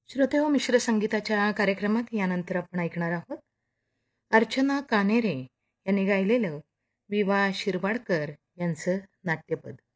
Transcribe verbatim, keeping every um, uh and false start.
श्रोते हो, मिश्र संगीताच्या कार्यक्रमात यानंतर आपण ऐकणार आहोत अर्चना कानेरे यांनी गायलेलं वि वा शिरवाडकर यांचं नाट्यपद.